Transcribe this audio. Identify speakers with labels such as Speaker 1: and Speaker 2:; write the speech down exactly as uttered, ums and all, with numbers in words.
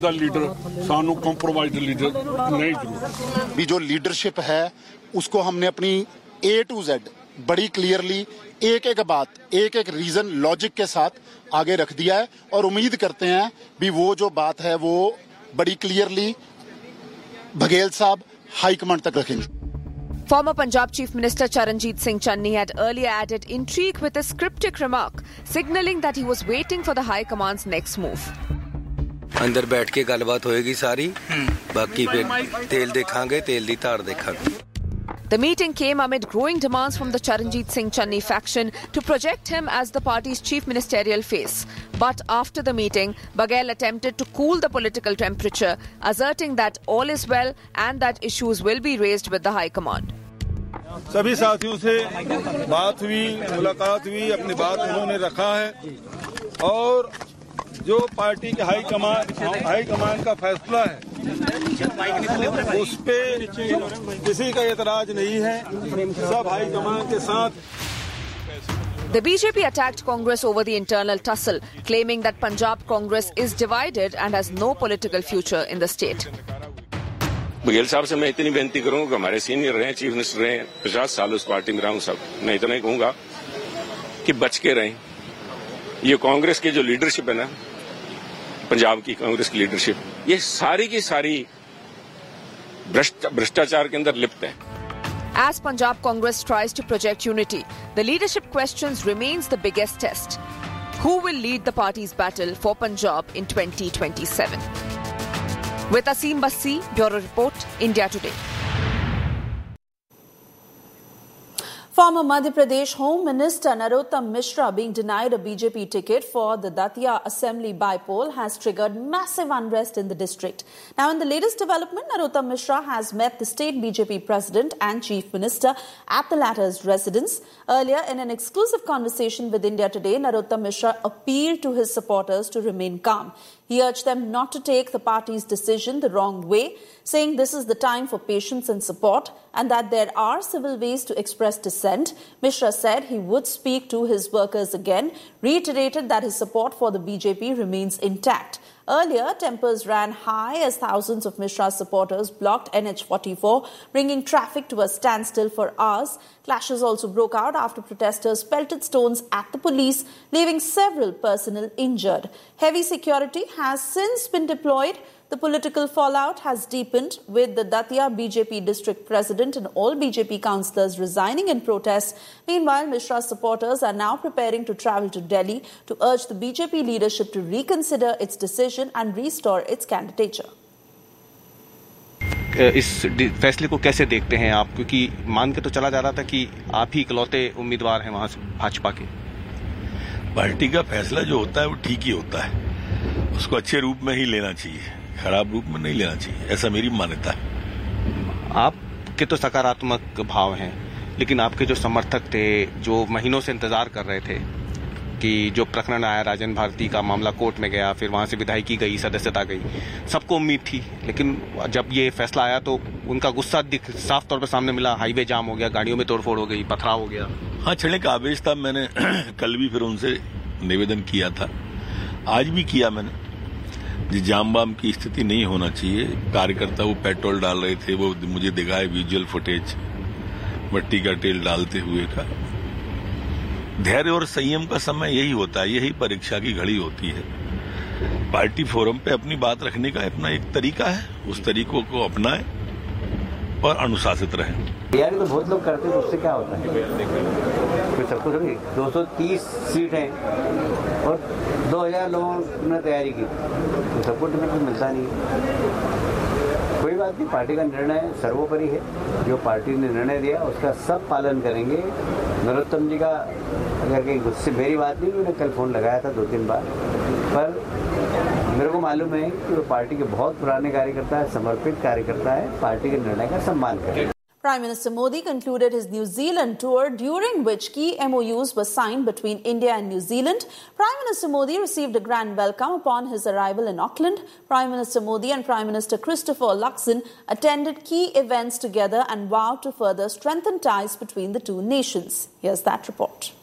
Speaker 1: Leader सानू compromise leader नहीं जरूर
Speaker 2: भी जो लीडरशिप है उसको हमने अपनी ए टू जेड बड़ी क्लियरली एक एक बात एक एक रीजन लॉजिक के साथ आगे रख दिया है और उम्मीद करते हैं भी वो जो बात है वो बड़ी क्लियरली बघेल साहब हाईकमांड तक रखेंगे.
Speaker 3: Former Punjab Chief Minister Charanjit Singh Channi had earlier added intrigue with a cryptic remark, signalling that he was waiting for the High Command's next move.
Speaker 4: अंदर बैठ के गलबात होएगी सारी, बाकी फिर तेल देखांगे, तेल दी तार देखांगे.
Speaker 3: The meeting came amid growing demands from the Charanjit Singh Channi faction to project him as the party's chief ministerial face. But after the meeting, Baghel attempted to cool the political temperature, asserting that all is well and that issues will be raised with the High Command.
Speaker 5: सभी साथियों से बात हुई, मुलाकात हुई, अपनी बात उन्होंने रखा है और जो पार्टी के हाई कमान हाई कमान का फैसला है उस पे किसी का एतराज नहीं है, सब हाई कमान के साथ.
Speaker 3: The B J P attacked Congress over the internal tussle, claiming that Punjab Congress is divided and has no political future in the state.
Speaker 6: Baghel साहब से मैं इतनी बेनती करूंगा कि हमारे सीनियर रहे, चीफ मिनिस्टर रहे, पचास साल उस पार्टी में रहा हूं, सब मैं इतना ही कहूंगा कि बच के रहें. ये कांग्रेस की जो लीडरशिप है ना, पंजाब की कांग्रेस की लीडरशिप, ये सारी की सारी भ्रष्टाचार के अंदर लिप्त है.
Speaker 3: As Punjab Congress tries to project unity, the leadership questions remains the biggest test. Who will lead the party's battle for Punjab in twenty twenty-seven? With Asim Bassi, Bureau Report, India Today.
Speaker 7: Former Madhya Pradesh Home Minister Narottam Mishra being denied a B J P ticket for the Datia Assembly by-poll has triggered massive unrest in the district. Now, in the latest development, Narottam Mishra has met the state B J P president and chief minister at the latter's residence. Earlier, in an exclusive conversation with India Today, Narottam Mishra appealed to his supporters to remain calm. He urged them not to take the party's decision the wrong way, saying this is the time for patience and support and that there are civil ways to express dissent. Mishra said he would speak to his workers again, reiterated that his support for the B J P remains intact. Earlier, tempers ran high as thousands of Mishra's supporters blocked N H forty-four, bringing traffic to a standstill for hours. Clashes also broke out after protesters pelted stones at the police, leaving several personnel injured. Heavy security has since been deployed. The political fallout has deepened, with the Datia B J P district president and all B J P councillors resigning in protest. Meanwhile, Mishra's supporters are now preparing to travel to Delhi to urge the B J P leadership to reconsider its decision and restore its candidature.
Speaker 8: इस फैसले को कैसे देखते हैं आप, क्योंकि मान के तो चला जा रहा था कि आप ही इकलौते उम्मीदवार हैं वहां से भाजपा के.
Speaker 9: पार्टी का फैसला जो होता है वो ठीक ही होता है, उसको अच्छे रूप में ही लेना चाहिए, खराब रूप में नहीं लेना चाहिए, ऐसा मेरी मान्यता है.
Speaker 8: आपके तो सकारात्मक भाव हैं, लेकिन आपके जो समर्थक थे, जो महीनों से इंतजार कर रहे थे कि जो प्रकरण आया राजन भारती का मामला कोर्ट में गया, फिर वहां से विधायकी गई, सदस्यता गई, सबको उम्मीद थी, लेकिन जब ये फैसला आया तो उनका गुस्सा दिख साफ तौर पर सामने मिला. हाईवे जाम हो गया, गाड़ियों में तोड़फोड़ हो गई, पथराव हो गया.
Speaker 9: हाँ, छड़े का आवेश था. मैंने कल भी फिर उनसे निवेदन किया था, आज भी किया मैंने, जाम बाम की स्थिति नहीं होना चाहिए. कार्यकर्ता वो पेट्रोल डाल रहे थे, वो मुझे दिखाए विजुअल फुटेज मट्टी का तेल डालते हुए का. धैर्य और संयम का समय यही होता है, यही परीक्षा की घड़ी होती है. पार्टी फोरम पे अपनी बात रखने का अपना एक तरीका है, उस तरीकों को अपनाएं और अनुशासित रहें.
Speaker 10: तैयारी तो बहुत लोग करते हैं, उससे क्या होता है, फिर सबको समझिए दो सौ तीस सीट है और दो हजार लोगों ने तैयारी की, तो सबको टिकट मिलता नहीं. कोई बात नहीं, पार्टी का निर्णय सर्वोपरि है. जो पार्टी ने निर्णय दिया उसका सब पालन करेंगे. नरोत्तम जी का अगर कहीं गुस्से मेरी बात नहीं, मैंने कल फोन लगाया था दो तीन बार, पर मेरे को मालूम है कि वो पार्टी के बहुत पुराने कार्यकर्ता है, समर्पित कार्यकर्ता है, पार्टी के निर्णय का सम्मान करें.
Speaker 7: Prime Minister Modi concluded his New Zealand tour, during which key M O Us were signed between India and New Zealand. Prime Minister Modi received a grand welcome upon his arrival in Auckland. Prime Minister Modi and Prime Minister Christopher Luxon attended key events together and vowed to further strengthen ties between the two nations. Here's that report.